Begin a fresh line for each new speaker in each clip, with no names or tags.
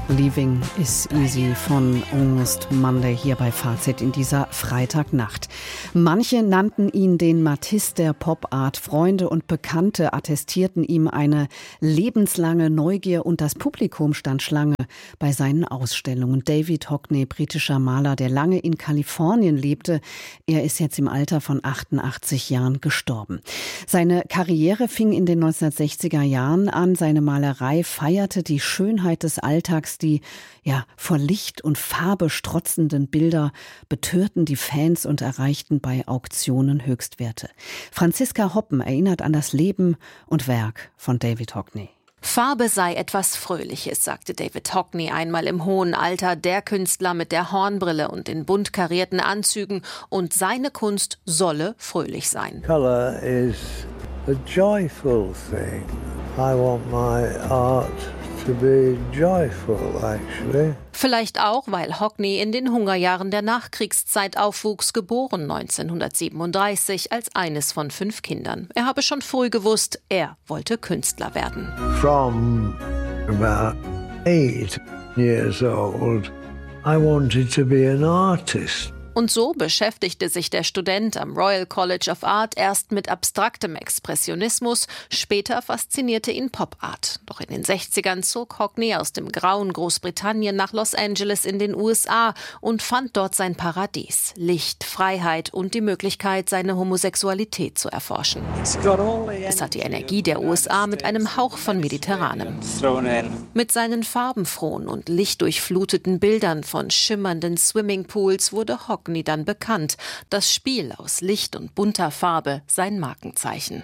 Leaving is easy von Almost Monday hier bei Fazit in dieser Freitagnacht. Manche nannten ihn den Matisse der Pop-Art. Freunde und Bekannte attestierten ihm eine lebenslange Neugier und das Publikum stand Schlange bei seinen Ausstellungen. David Hockney, britischer Maler, der lange in Kalifornien lebte, er ist jetzt im Alter von 88 Jahren gestorben. Seine Karriere fing in den 1960er Jahren an. Seine Malerei feierte die Schönheit des Alltags. Die vor Licht und Farbe strotzenden Bilder betörten die Fans und erreichten bei Auktionen Höchstwerte. Franziska Hoppen erinnert an das Leben und Werk von David Hockney.
Farbe sei etwas Fröhliches, sagte David Hockney einmal im hohen Alter, der Künstler mit der Hornbrille und den bunt karierten Anzügen, und seine Kunst solle fröhlich sein.
Color is a joyful thing. I want my art to be joyful, actually.
Vielleicht auch, weil Hockney in den Hungerjahren der Nachkriegszeit aufwuchs, geboren 1937 als eines von 5 Kindern. Er habe schon früh gewusst, er wollte Künstler werden.
From about 8 years old, I wanted to be an artist.
Und so beschäftigte sich der Student am Royal College of Art erst mit abstraktem Expressionismus, später faszinierte ihn Pop-Art. Doch in den 60ern zog Hockney aus dem grauen Großbritannien nach Los Angeles in den USA und fand dort sein Paradies, Licht, Freiheit und die Möglichkeit, seine Homosexualität zu erforschen. Es hat die Energie der USA mit einem Hauch von Mediterranem. Mit seinen farbenfrohen und lichtdurchfluteten Bildern von schimmernden Swimmingpools wurde Hockney dann bekannt. Das Spiel aus Licht und bunter Farbe sein Markenzeichen.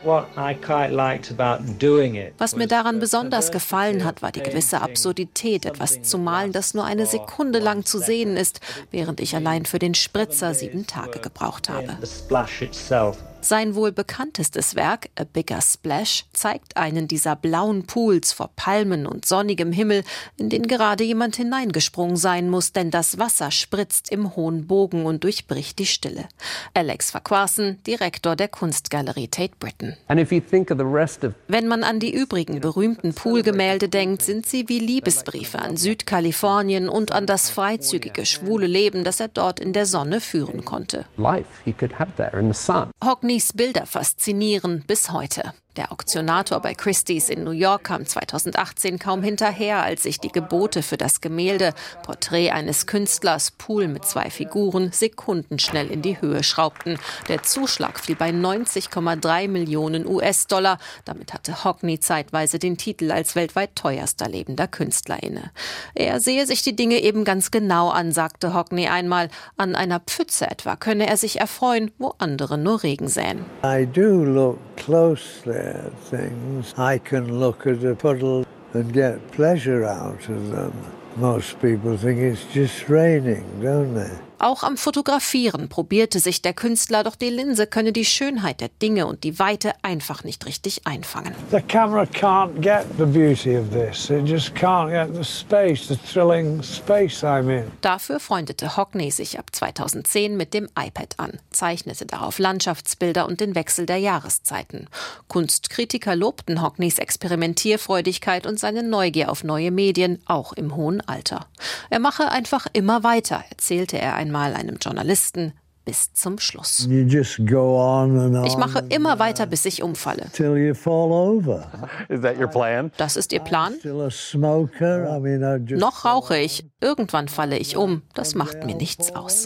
Was mir daran besonders gefallen hat, war die gewisse Absurdität, etwas zu malen, das nur eine Sekunde lang zu sehen ist, während ich allein für den Spritzer 7 Tage gebraucht habe. Sein wohl bekanntestes Werk, A Bigger Splash, zeigt einen dieser blauen Pools vor Palmen und sonnigem Himmel, in den gerade jemand hineingesprungen sein muss, denn das Wasser spritzt im hohen Bogen und durchbricht die Stille. Alex Farquharson, Direktor der Kunstgalerie Tate Britain. Wenn man an die übrigen berühmten Poolgemälde denkt, sind sie wie Liebesbriefe an Südkalifornien und an das freizügige, schwule Leben, das er dort in der Sonne führen konnte. Hockneys Bilder faszinieren bis heute. Der Auktionator bei Christie's in New York kam 2018 kaum hinterher, als sich die Gebote für das Gemälde Porträt eines Künstlers, Pool mit 2 Figuren, sekundenschnell in die Höhe schraubten. Der Zuschlag fiel bei 90,3 Millionen US-Dollar. Damit hatte Hockney zeitweise den Titel als weltweit teuerster lebender Künstler inne. Er sehe sich die Dinge eben ganz genau an, sagte Hockney einmal. An einer Pfütze etwa könne er sich erfreuen, wo andere nur Regen säen.
I do look closely at things. I can look at a puddle and get pleasure out of them. Most people think it's just raining, don't they?
Auch am Fotografieren probierte sich der Künstler, doch die Linse könne die Schönheit der Dinge und die Weite einfach nicht richtig einfangen.
The camera can't get the beauty of this. It just can't get the space, the thrilling space I'm in.
Dafür freundete Hockney sich ab 2010 mit dem iPad an, zeichnete darauf Landschaftsbilder und den Wechsel der Jahreszeiten. Kunstkritiker lobten Hockneys Experimentierfreudigkeit und seine Neugier auf neue Medien, auch im hohen Alter. Er mache einfach immer weiter, erzählte er einmal einem Journalisten, bis zum Schluss. Ich mache immer weiter, bis ich umfalle. Das ist Ihr Plan? Noch rauche ich. Irgendwann falle ich um. Das macht mir nichts aus.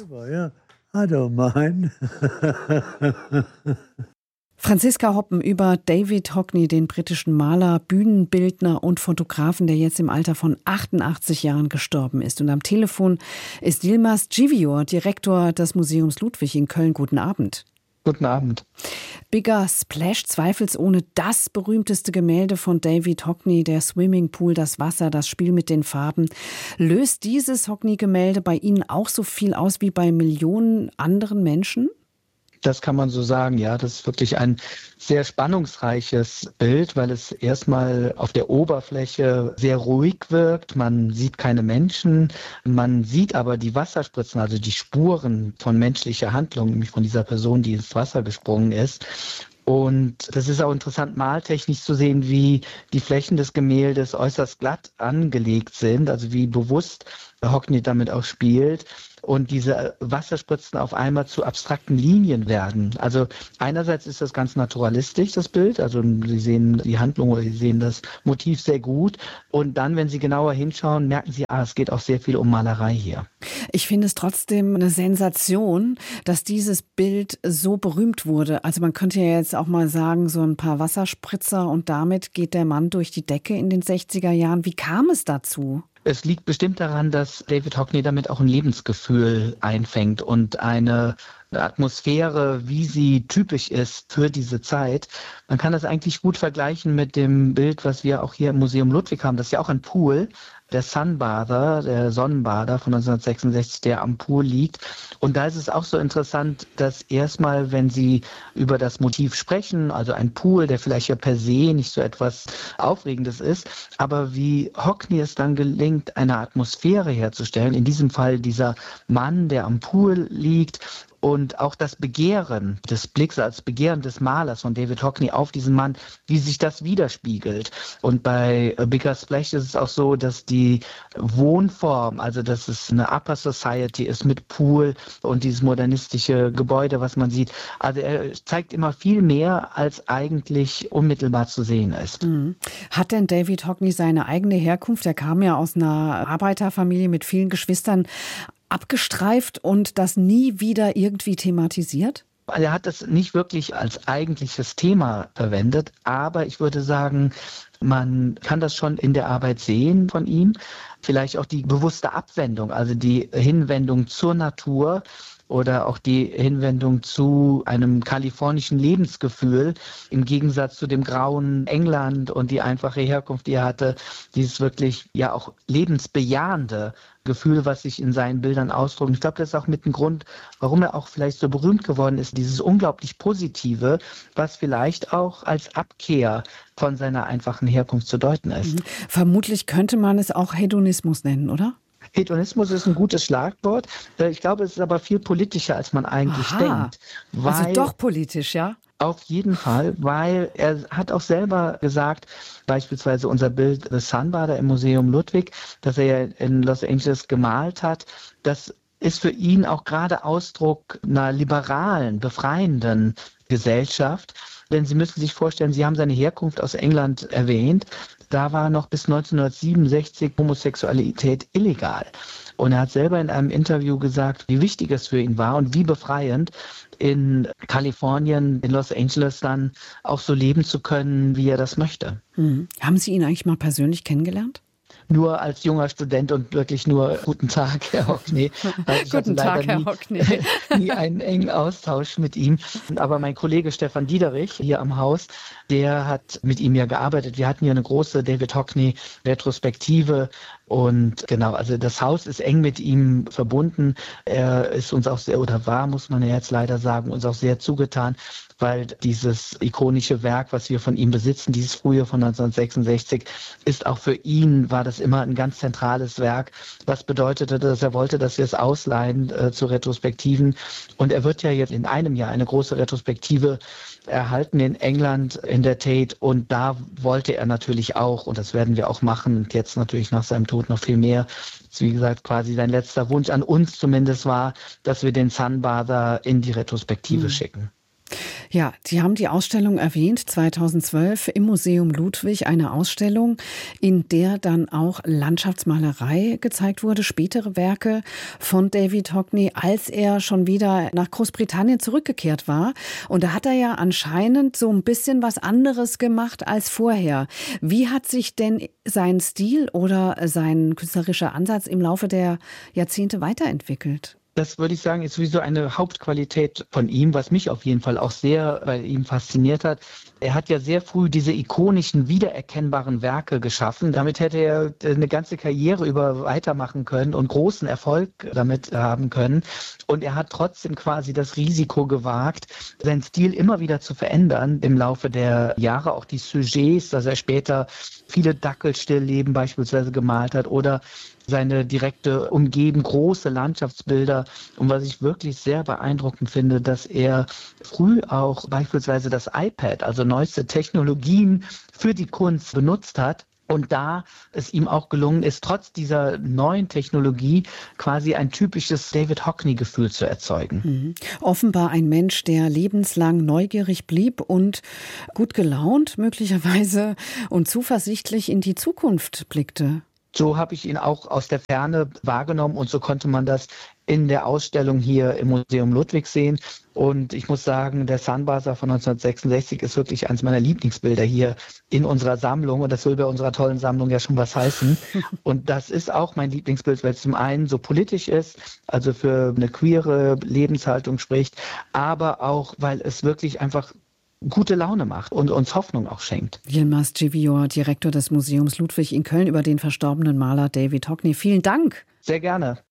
Franziska Hoppen über David Hockney, den britischen Maler, Bühnenbildner und Fotografen, der jetzt im Alter von 88 Jahren gestorben ist. Und am Telefon ist Yilmaz Civior, Direktor des Museums Ludwig in Köln. Guten Abend.
Guten Abend.
Bigger Splash, zweifelsohne das berühmteste Gemälde von David Hockney, der Swimmingpool, das Wasser, das Spiel mit den Farben. Löst dieses Hockney-Gemälde bei Ihnen auch so viel aus wie bei Millionen anderen Menschen?
Das kann man so sagen, ja. Das ist wirklich ein sehr spannungsreiches Bild, weil es erstmal auf der Oberfläche sehr ruhig wirkt. Man sieht keine Menschen, man sieht aber die Wasserspritzen, also die Spuren von menschlicher Handlung, nämlich von dieser Person, die ins Wasser gesprungen ist. Und das ist auch interessant, maltechnisch zu sehen, wie die Flächen des Gemäldes äußerst glatt angelegt sind, also wie bewusst Hockney damit auch spielt. Und diese Wasserspritzen auf einmal zu abstrakten Linien werden. Also einerseits ist das ganz naturalistisch, das Bild. Also Sie sehen die Handlung oder Sie sehen das Motiv sehr gut. Und dann, wenn Sie genauer hinschauen, merken Sie, es geht auch sehr viel um Malerei hier.
Ich finde es trotzdem eine Sensation, dass dieses Bild so berühmt wurde. Also man könnte ja jetzt auch mal sagen, so ein paar Wasserspritzer und damit geht der Mann durch die Decke in den 60er Jahren. Wie kam es dazu?
Es liegt bestimmt daran, dass David Hockney damit auch ein Lebensgefühl einfängt und eine Atmosphäre, wie sie typisch ist für diese Zeit. Man kann das eigentlich gut vergleichen mit dem Bild, was wir auch hier im Museum Ludwig haben. Das ist ja auch ein Pool, der Sunbather, der Sonnenbader von 1966, der am Pool liegt. Und da ist es auch so interessant, dass erstmal, wenn Sie über das Motiv sprechen, also ein Pool, der vielleicht ja per se nicht so etwas Aufregendes ist, aber wie Hockney es dann gelingt, eine Atmosphäre herzustellen, in diesem Fall dieser Mann, der am Pool liegt, und auch das Begehren des Blicks als Begehren des Malers von David Hockney auf diesen Mann, wie sich das widerspiegelt. Und bei Bigger Splash ist es auch so, dass die Wohnform, also dass es eine Upper Society ist mit Pool und dieses modernistische Gebäude, was man sieht. Also er zeigt immer viel mehr, als eigentlich unmittelbar zu sehen ist.
Hat denn David Hockney seine eigene Herkunft? Er kam ja aus einer Arbeiterfamilie mit vielen Geschwistern, abgestreift und das nie wieder irgendwie thematisiert?
Er hat das nicht wirklich als eigentliches Thema verwendet, aber ich würde sagen, man kann das schon in der Arbeit sehen von ihm. Vielleicht auch die bewusste Abwendung, also die Hinwendung zur Natur oder auch die Hinwendung zu einem kalifornischen Lebensgefühl im Gegensatz zu dem grauen England und die einfache Herkunft, die er hatte, dieses wirklich ja auch lebensbejahende Gefühl, was sich in seinen Bildern ausdrückt. Ich glaube, das ist auch mit ein Grund, warum er auch vielleicht so berühmt geworden ist, dieses unglaublich Positive, was vielleicht auch als Abkehr von seiner einfachen Herkunft zu deuten ist.
Vermutlich könnte man es auch Hedonismus nennen, oder?
Hedonismus ist ein gutes Schlagwort. Ich glaube, es ist aber viel politischer, als man eigentlich denkt.
Also doch politisch, ja?
Auf jeden Fall, weil er hat auch selber gesagt, beispielsweise unser Bild The Sunbather im Museum Ludwig, das er ja in Los Angeles gemalt hat, das ist für ihn auch gerade Ausdruck einer liberalen, befreienden Gesellschaft. Denn Sie müssen sich vorstellen, Sie haben seine Herkunft aus England erwähnt. Da war noch bis 1967 Homosexualität illegal. Und er hat selber in einem Interview gesagt, wie wichtig es für ihn war und wie befreiend, in Kalifornien, in Los Angeles dann auch so leben zu können, wie er das möchte.
Haben Sie ihn eigentlich mal persönlich kennengelernt?
Nur als junger Student und wirklich nur guten Tag, Herr Hockney.
Guten Tag, Herr Hockney.
Nie einen engen Austausch mit ihm. Aber mein Kollege Stefan Diederich hier am Haus, der hat mit ihm ja gearbeitet. Wir hatten ja eine große David Hockney-Retrospektive. Und genau, also das Haus ist eng mit ihm verbunden. Er ist uns auch sehr, oder war, muss man ja jetzt leider sagen, uns auch sehr zugetan, weil dieses ikonische Werk, was wir von ihm besitzen, dieses frühe von 1966, ist auch für ihn, war das immer ein ganz zentrales Werk, was bedeutete, dass er wollte, dass wir es ausleihen zu Retrospektiven. Und er wird ja jetzt in einem Jahr eine große Retrospektive erhalten in England in der Tate. Und da wollte er natürlich auch, und das werden wir auch machen, und jetzt natürlich nach seinem Tod noch viel mehr, wie gesagt, quasi sein letzter Wunsch an uns zumindest war, dass wir den Sunbather in die Retrospektive schicken.
Ja, Sie haben die Ausstellung erwähnt, 2012 im Museum Ludwig, eine Ausstellung, in der dann auch Landschaftsmalerei gezeigt wurde, spätere Werke von David Hockney, als er schon wieder nach Großbritannien zurückgekehrt war. Und da hat er ja anscheinend so ein bisschen was anderes gemacht als vorher. Wie hat sich denn sein Stil oder sein künstlerischer Ansatz im Laufe der Jahrzehnte weiterentwickelt?
Das würde ich sagen, ist sowieso eine Hauptqualität von ihm, was mich auf jeden Fall auch sehr bei ihm fasziniert hat, Er hat ja sehr früh diese ikonischen, wiedererkennbaren Werke geschaffen. Damit hätte er eine ganze Karriere über weitermachen können und großen Erfolg damit haben können. Und er hat trotzdem quasi das Risiko gewagt, seinen Stil immer wieder zu verändern im Laufe der Jahre. Auch die Sujets, dass er später viele Dackelstillleben beispielsweise gemalt hat oder seine direkte Umgebung, große Landschaftsbilder. Und was ich wirklich sehr beeindruckend finde, dass er früh auch beispielsweise das iPad, also neueste Technologien für die Kunst benutzt hat. Und da es ihm auch gelungen ist, trotz dieser neuen Technologie quasi ein typisches David Hockney-Gefühl zu erzeugen.
Offenbar ein Mensch, der lebenslang neugierig blieb und gut gelaunt möglicherweise und zuversichtlich in die Zukunft blickte.
So habe ich ihn auch aus der Ferne wahrgenommen und so konnte man das in der Ausstellung hier im Museum Ludwig sehen. Und ich muss sagen, der Sunbazer von 1966 ist wirklich eines meiner Lieblingsbilder hier in unserer Sammlung. Und das will bei unserer tollen Sammlung ja schon was heißen. Und das ist auch mein Lieblingsbild, weil es zum einen so politisch ist, also für eine queere Lebenshaltung spricht, aber auch, weil es wirklich einfach gute Laune macht und uns Hoffnung auch schenkt.
Yilmaz Civior, Direktor des Museums Ludwig in Köln, über den verstorbenen Maler David Hockney. Vielen Dank.
Sehr gerne.